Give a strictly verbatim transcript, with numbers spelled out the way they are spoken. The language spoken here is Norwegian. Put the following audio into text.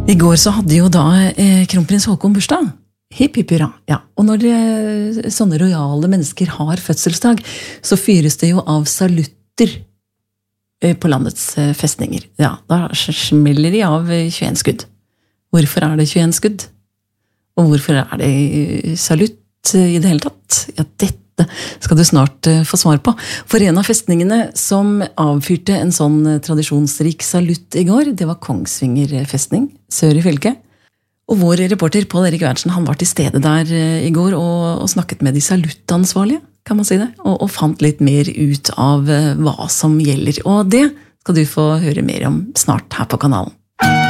I går så hadde jo da eh, kronprins Håkon bursdag. Hipp, hipp, hurra. Ja. Og når eh, sånne rojale mennesker har fødselsdag, så fyres det jo av salutter eh, på landets eh, festninger. Ja, da smeller de av eh, tjueen skudd. Hvorfor er det tjueen skudd? Og hvorfor er det eh, salutt eh, i det hele tatt? Ja, dette skal du snart uh, få svar på. For en av festningene som avfyrte en sånn uh, tradisjonsrik salutt i går, det var Kongsvinger festning, sør i fylket. Og vår reporter Pål Erik Werntsen, han var til stede der uh, i går og, og snakket med de saluttansvarlige, kan man si det, og, og fant litt mer ut av uh, hva som gjelder. Og det skal du få høre mer om snart her på kanalen.